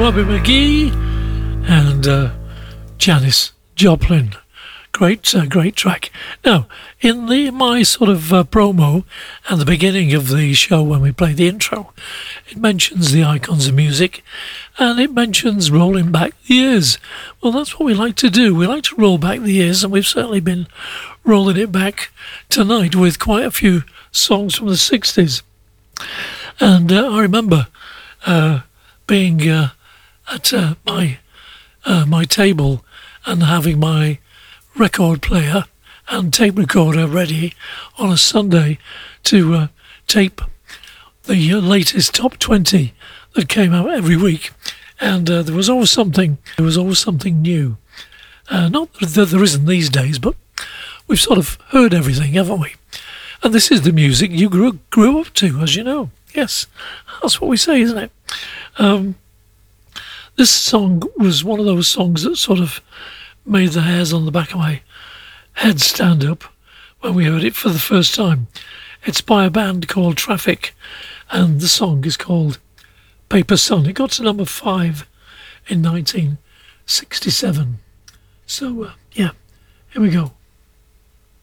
Robbie McGee and Janis Joplin. Great track. Now, in my sort of promo at the beginning of the show when we play the intro, it mentions the icons of music and it mentions rolling back the years. Well, that's what we like to do. We like to roll back the years, and we've certainly been rolling it back tonight with quite a few songs from the 60s. And I remember being at my table and having my record player and tape recorder ready on a Sunday to tape the latest top 20 that came out every week, and there was always something new. Not that there isn't these days, but we've sort of heard everything, haven't we? And this is the music you grew up to, as you know. Yes, that's what we say, isn't it? This song was one of those songs that sort of made the hairs on the back of my head stand up when we heard it for the first time. It's by a band called Traffic, and the song is called Paper Sun. It got to number 5 in 1967. So, yeah, here we go.